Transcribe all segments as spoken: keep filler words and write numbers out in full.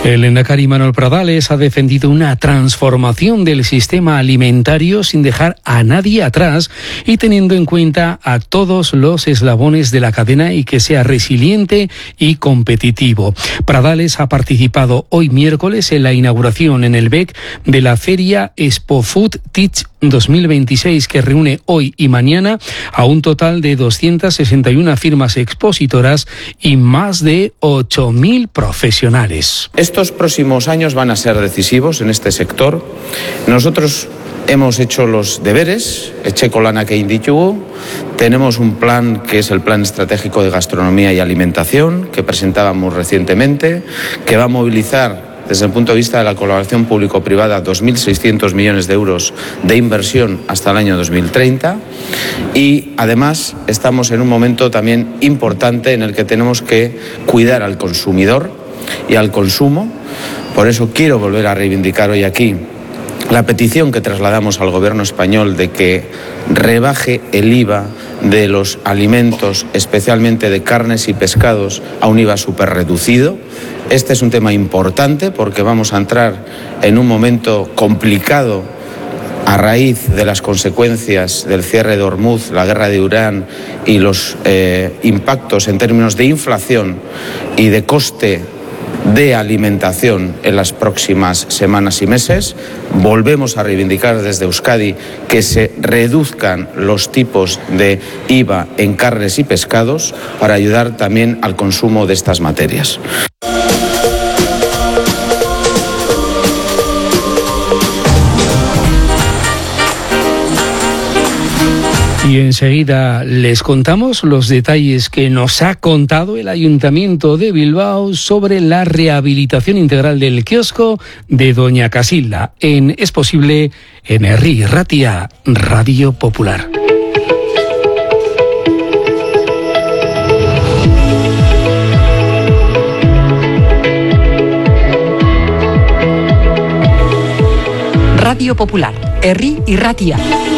El lehendakari Manuel Pradales ha defendido una transformación del sistema alimentario sin dejar a nadie atrás y teniendo en cuenta a todos los eslabones de la cadena y que sea resiliente y competitivo. Pradales ha participado hoy miércoles en la inauguración en el B E C de la feria Expo Food Teach dos mil veintiséis, que reúne hoy y mañana a un total de doscientas sesenta y una firmas expositoras y más de ocho mil profesionales. Estos próximos años van a ser decisivos en este sector. Nosotros hemos hecho los deberes, etxeko lanak egin ditugu. Tenemos un plan que es el Plan Estratégico de Gastronomía y Alimentación, que presentábamos recientemente, que va a movilizar desde el punto de vista de la colaboración público-privada dos mil seiscientos millones de euros de inversión hasta el año dos mil treinta, y además estamos en un momento también importante en el que tenemos que cuidar al consumidor y al consumo. Por eso quiero volver a reivindicar hoy aquí la petición que trasladamos al Gobierno español de que rebaje el I V A de los alimentos, especialmente de carnes y pescados, a un I V A súper reducido. Este es un tema importante porque vamos a entrar en un momento complicado a raíz de las consecuencias del cierre de Hormuz, la guerra de Irán y los eh, impactos en términos de inflación y de coste de alimentación en las próximas semanas y meses. Volvemos a reivindicar desde Euskadi que se reduzcan los tipos de I V A en carnes y pescados para ayudar también al consumo de estas materias. Y enseguida les contamos los detalles que nos ha contado el Ayuntamiento de Bilbao sobre la rehabilitación integral del kiosco de Doña Casilda en Es Posible en Herri Ratia, Radio Popular. Radio Popular, Herri Ratia.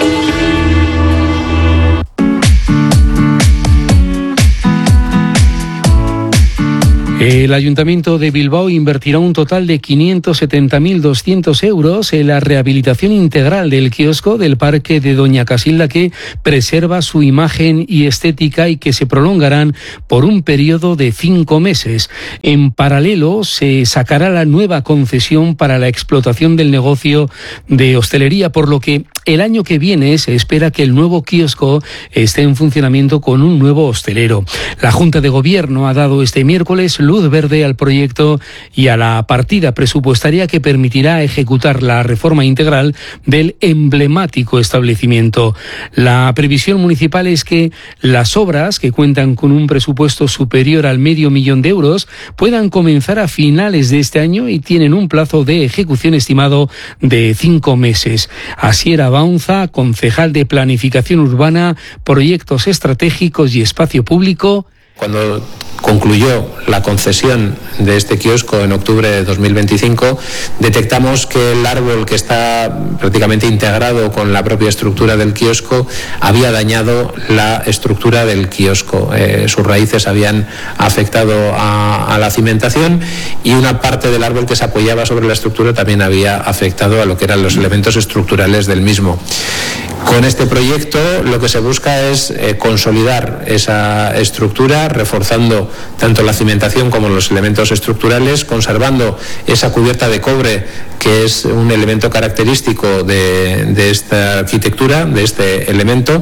El Ayuntamiento de Bilbao invertirá un total de quinientos setenta mil doscientos euros en la rehabilitación integral del kiosco del Parque de Doña Casilda, que preserva su imagen y estética y que se prolongarán por un periodo de cinco meses. En paralelo, se sacará la nueva concesión para la explotación del negocio de hostelería, por lo que el año que viene se espera que el nuevo kiosco esté en funcionamiento con un nuevo hostelero. La Junta de Gobierno ha dado este miércoles luz verde al proyecto y a la partida presupuestaria que permitirá ejecutar la reforma integral del emblemático establecimiento. La previsión municipal es que las obras, que cuentan con un presupuesto superior al medio millón de euros, puedan comenzar a finales de este año y tienen un plazo de ejecución estimado de cinco meses. Asier Abaunza, concejal de Planificación Urbana, Proyectos Estratégicos y Espacio Público. Cuando concluyó la concesión de este kiosco en octubre de dos mil veinticinco, detectamos que el árbol, que está prácticamente integrado con la propia estructura del kiosco, había dañado la estructura del kiosco. Eh, sus raíces habían afectado a, a la cimentación y una parte del árbol que se apoyaba sobre la estructura también había afectado a lo que eran los elementos estructurales del mismo. Con este proyecto lo que se busca es eh, consolidar esa estructura, reforzando tanto la cimentación como los elementos estructurales, conservando esa cubierta de cobre, que es un elemento característico de, de esta arquitectura, de este elemento,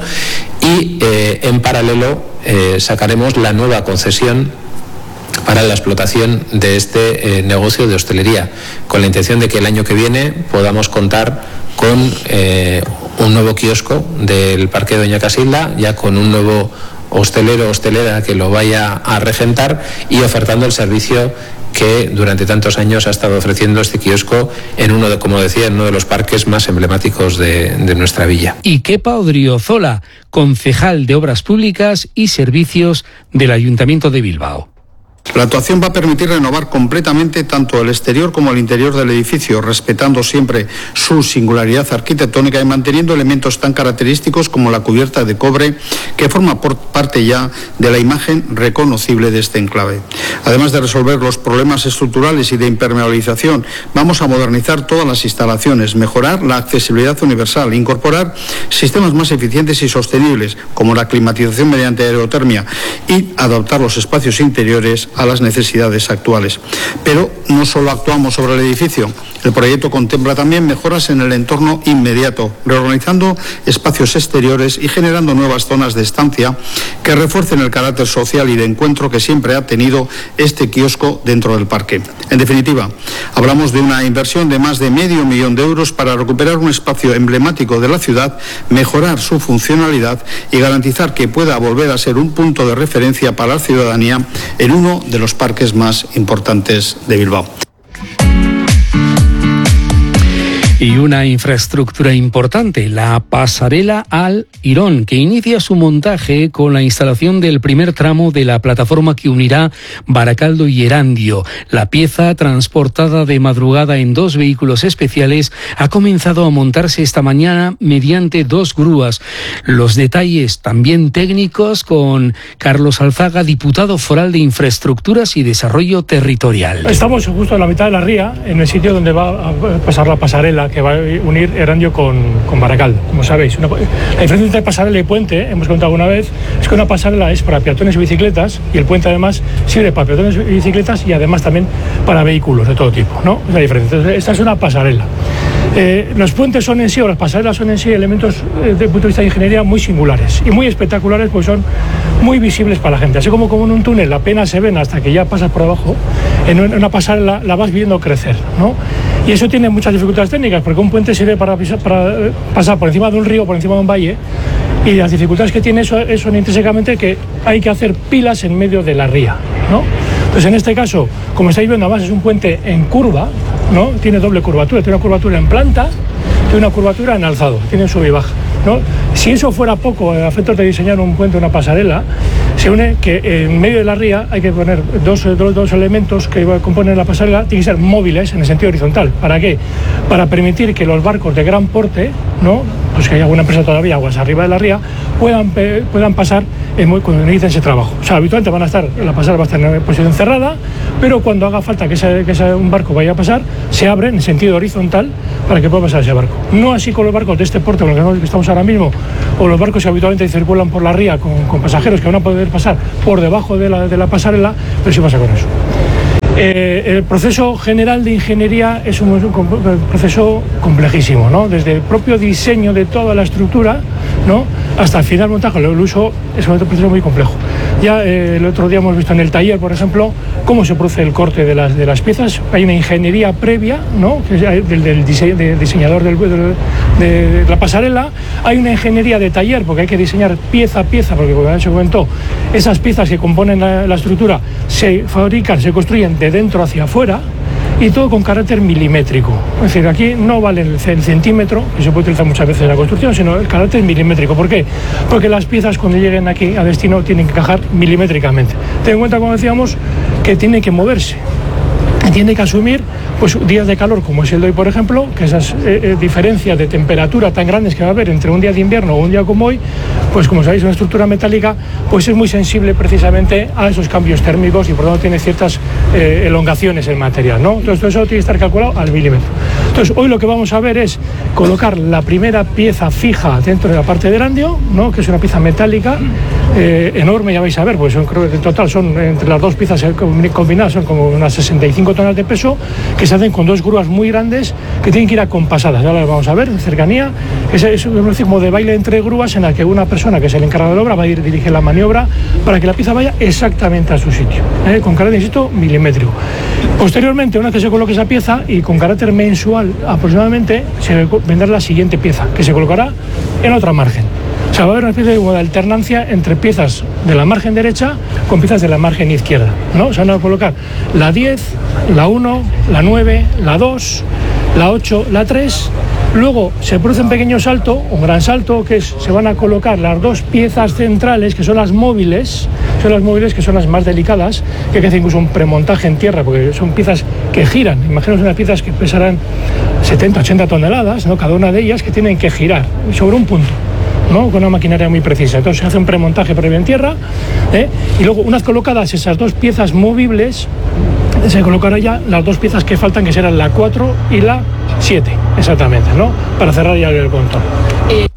y eh, en paralelo eh, sacaremos la nueva concesión para la explotación de este eh, negocio de hostelería, con la intención de que el año que viene podamos contar con eh, un nuevo kiosco del Parque de Doña Casilda, ya con un nuevo hostelero o hostelera que lo vaya a regentar y ofertando el servicio que durante tantos años ha estado ofreciendo este kiosco en uno de, como decía, en uno de los parques más emblemáticos de, de nuestra villa. Y Kepa Odriozola, concejal de Obras Públicas y Servicios del Ayuntamiento de Bilbao. La actuación va a permitir renovar completamente tanto el exterior como el interior del edificio, respetando siempre su singularidad arquitectónica y manteniendo elementos tan característicos como la cubierta de cobre, que forma por parte ya de la imagen reconocible de este enclave. Además de resolver los problemas estructurales y de impermeabilización, vamos a modernizar todas las instalaciones, mejorar la accesibilidad universal, incorporar sistemas más eficientes y sostenibles, como la climatización mediante aerotermia, y adaptar los espacios interiores a las necesidades actuales. Pero no solo actuamos sobre el edificio, el proyecto contempla también mejoras en el entorno inmediato, reorganizando espacios exteriores y generando nuevas zonas de estancia que refuercen el carácter social y de encuentro que siempre ha tenido este kiosco dentro del parque. En definitiva, hablamos de una inversión de más de medio millón de euros para recuperar un espacio emblemático de la ciudad, mejorar su funcionalidad y garantizar que pueda volver a ser un punto de referencia para la ciudadanía en uno de los parques más importantes de Bilbao. Y una infraestructura importante, la pasarela al Irón, que inicia su montaje con la instalación del primer tramo de la plataforma que unirá Baracaldo y Erandio. La pieza, transportada de madrugada en dos vehículos especiales, ha comenzado a montarse esta mañana mediante dos grúas. Los detalles también técnicos con Carlos Alzaga, diputado foral de Infraestructuras y Desarrollo Territorial. Estamos justo en la mitad de la ría, en el sitio donde va a pasar la pasarela que va a unir Erandio con, con Baracaldo. Como sabéis, una, la diferencia entre pasarela y puente, hemos contado una vez, es que una pasarela es para peatones y bicicletas y el puente además sirve para peatones y bicicletas y además también para vehículos de todo tipo, ¿no? Es la diferencia. Entonces, esta es una pasarela. Eh, los puentes son en sí, o las pasarelas son en sí, elementos eh, desde el punto de vista de ingeniería muy singulares y muy espectaculares, pues son muy visibles para la gente. Así como, como en un túnel apenas se ven hasta que ya pasas por abajo, en una pasarela la vas viendo crecer, ¿no? Y eso tiene muchas dificultades técnicas, porque un puente sirve para, para pasar por encima de un río, por encima de un valle, y las dificultades que tiene eso, eso son intrínsecamente que hay que hacer pilas en medio de la ría, ¿no? Entonces, en este caso, como estáis viendo, además es un puente en curva, ¿no? Tiene doble curvatura, tiene una curvatura en planta, tiene una curvatura en alzado, tiene sub y baja, ¿no? Si eso fuera poco, a efectos de diseñar un puente, una pasarela, se une que en medio de la ría hay que poner dos, dos, dos elementos que componen la pasarela, tienen que ser móviles en el sentido horizontal. ¿Para qué? Para permitir que los barcos de gran porte, ¿no? Pues que hay alguna empresa todavía aguas arriba de la ría, puedan, puedan pasar en, cuando necesiten ese trabajo. O sea, habitualmente van a estar, la pasarela va a estar en posición cerrada, pero cuando haga falta que, ese, que ese, un barco vaya a pasar, se abre en sentido horizontal para que pueda pasar ese barco. No así con los barcos de este porte, con los que estamos ahora mismo, o los barcos que habitualmente circulan por la ría con, con pasajeros que van a poder pasar por debajo de la, de la pasarela, pero sí pasa con eso. Eh, el proceso general de ingeniería es un, un proceso complejísimo, ¿no? Desde el propio diseño de toda la estructura, ¿no? Hasta el final montaje, el uso es un proceso muy complejo. Ya eh, el otro día hemos visto en el taller, por ejemplo, cómo se produce el corte de las, de las piezas. Hay una ingeniería previa, ¿no? Que es del, del dise de diseñador del, del, de la pasarela. Hay una ingeniería de taller, porque hay que diseñar pieza a pieza, porque como se comentó, esas piezas que componen la, la estructura se fabrican, se construyen de dentro hacia afuera, y todo con carácter milimétrico. Es decir, aquí no vale el centímetro, que se puede utilizar muchas veces en la construcción, sino el carácter milimétrico. ¿Por qué? Porque las piezas cuando lleguen aquí a destino tienen que encajar milimétricamente. Ten en cuenta, como decíamos, que tienen que moverse. Tiene que asumir pues días de calor como es el de hoy, por ejemplo, que esas eh, eh, diferencias de temperatura tan grandes que va a haber entre un día de invierno o un día como hoy, pues como sabéis, una estructura metálica pues es muy sensible precisamente a esos cambios térmicos y por lo tanto tiene ciertas eh, elongaciones en material, ¿no? Entonces todo eso tiene que estar calculado al milímetro. Entonces hoy lo que vamos a ver es colocar la primera pieza fija dentro de la parte de Erandio, ¿no? Que es una pieza metálica eh, enorme, ya vais a ver, pues son, creo que en total son entre las dos piezas combinadas son como unas sesenta y cinco toneladas de peso, que se hacen con dos grúas muy grandes que tienen que ir acompasadas. Ya las vamos a ver en cercanía. Es, es un ritmo de baile entre grúas en la que una persona que es el encargado de la obra va a ir a dirigir la maniobra para que la pieza vaya exactamente a su sitio, ¿eh? Con carácter, insisto, milimétrico. Posteriormente, una vez que se coloque esa pieza y con carácter mensual aproximadamente, se vendrá la siguiente pieza que se colocará en otra margen. O sea, va a haber una especie de alternancia entre piezas de la margen derecha con piezas de la margen izquierda, ¿no? Se van a colocar la diez, la uno, la nueve, la dos, la ocho, la tres Luego se produce un pequeño salto, un gran salto, que es, se van a colocar las dos piezas centrales, que son las móviles, son las móviles que son las más delicadas, que hay que hacer incluso un premontaje en tierra, porque son piezas que giran. Imaginaos unas piezas que pesarán setenta, ochenta toneladas, ¿no? Cada una de ellas que tienen que girar sobre un punto, ¿no? Con una maquinaria muy precisa. Entonces se hace un premontaje previo en tierra, ¿eh? Y luego, unas colocadas esas dos piezas movibles, se colocarán ya las dos piezas que faltan, que serán la cuatro y la siete, exactamente, ¿no? Para cerrar ya el contorno.